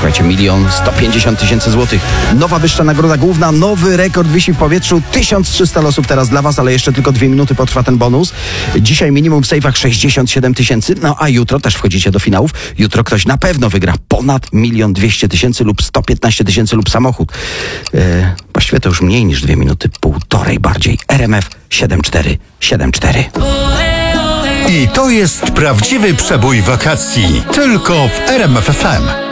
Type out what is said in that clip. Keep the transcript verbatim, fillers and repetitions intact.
Słuchajcie, milion sto pięćdziesiąt tysięcy złotych. Nowa wyższa nagroda główna, nowy rekord wisi w powietrzu. tysiąc trzysta losów teraz dla was, ale jeszcze tylko dwie minuty potrwa ten bonus. Dzisiaj minimum w sejfach sześćdziesiąt siedem tysięcy, no a jutro też wchodzicie do finałów. Jutro ktoś na pewno wygra ponad milion dwieście tysięcy lub sto piętnaście tysięcy lub samochód. E, właściwie to już mniej niż dwie minuty, półtorej bardziej. R M F siedem cztery siedem cztery. I to jest prawdziwy przebój wakacji. Tylko w R M F F M.